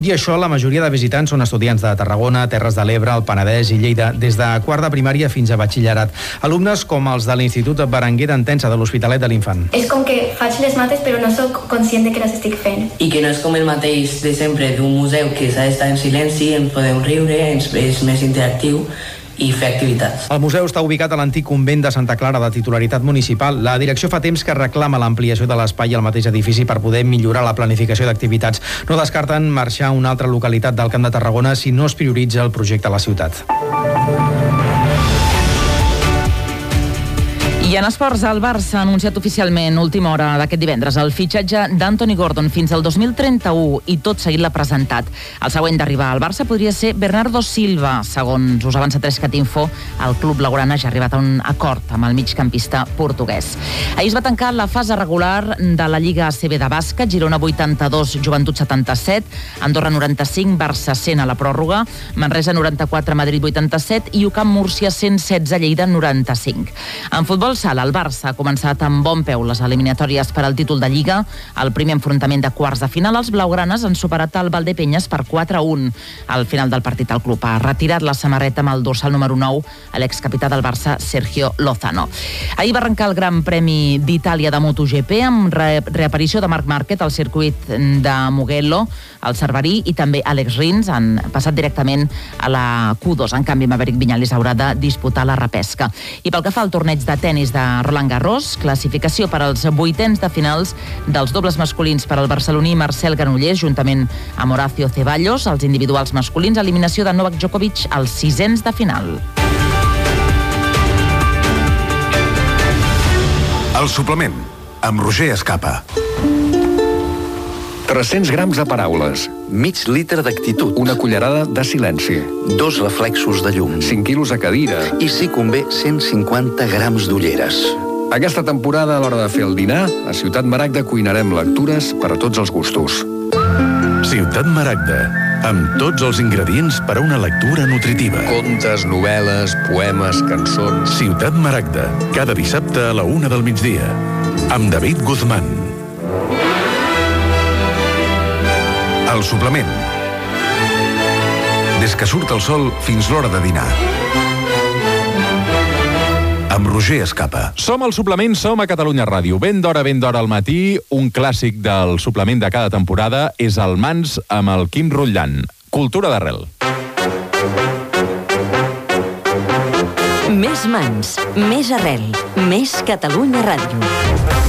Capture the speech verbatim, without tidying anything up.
I això, la majoria de visitants són estudiants de Tarragona, Terres de l'Ebre, el Penedès i Lleida, des de quart de primària fins a batxillerat. Alumnes com els de l'Institut Berenguer d'Entença de l'Hospitalet de l'Infant. És com que faig les mates però no sóc conscient de que les estic fent. I que no és com el mateix de sempre d'un museu que s'ha d'estar en silenci, ens podem riure, ens és més interactiu i fer activitats. El museu està ubicat a l'antic convent de Santa Clara de titularitat municipal. La direcció fa temps que reclama l'ampliació de l'espai al mateix edifici per poder millorar la planificació d'activitats. No descarten marxar a una altra localitat del Camp de Tarragona si no es prioritza el projecte a la ciutat. I en esports, el Barça ha anunciat oficialment, última hora d'aquest divendres, el fitxatge d'Anthony Gordon fins al dos mil trenta-u i tot seguit l'ha presentat. El següent d'arribar al Barça podria ser Bernardo Silva. Segons us avança Trescatinfo, el club blaugrana ja ha arribat a un acord amb el migcampista portuguès. Ahir es va tancar la fase regular de la Lliga A C B de bàsquet, Girona vuitanta-dos, Joventut setanta-set, Andorra noranta-cinc, Barça cent a la pròrroga, Manresa noranta-quatre, Madrid vuitanta-set i U C A M Múrcia cent setze, Lleida noranta-cinc. En futbol sala, el Barça ha començat amb bon peu les eliminatòries per al títol de Lliga. Al primer enfrontament de quarts de final, els blaugranes han superat el Valdepeñas per quatre a un. Al final del partit, el club ha retirat la samarreta amb el dorsal número nou a l'excapità del Barça, Sergio Lozano. Ahir va arrencar el Gran Premi d'Itàlia de MotoGP amb re reaparició de Marc Márquez al circuit de Mugello, el Cerverí i també Alex Rins han passat directament a la Q dos. En canvi, Maverick Viñales haurà de disputar la repesca. I pel que fa al torneig de tenis de Roland Garros, classificació per als vuitens de finals dels dobles masculins per al barceloní Marcel Granollers, juntament amb Horacio Ceballos, els individuals masculins, eliminació de Novak Djokovic als sisens de final. El suplement, amb Roger Escapa. tres-cents grams de paraules. Mig litre d'actitud. Una cullerada de silenci. Dos reflexos de llum. cinc quilos a cadira. I si convé, cent cinquanta grams d'ulleres. Aquesta temporada, a l'hora de fer el dinar, a Ciutat Maragda cuinarem lectures per a tots els gustos. Ciutat Maragda, amb tots els ingredients per a una lectura nutritiva. Contes, novel·les, poemes, cançons... Ciutat Maragda, cada dissabte a la una del migdia, amb David Guzmán. El suplement. Des que surt el sol fins l'hora de dinar. Amb Roger Escapa. Som al suplement, som a Catalunya Ràdio. Ben d'hora, ben d'hora al matí. Un clàssic del suplement de cada temporada és el Mans amb el Quim Rotllant. Cultura d'arrel. Més Mans, més arrel, més Catalunya Ràdio.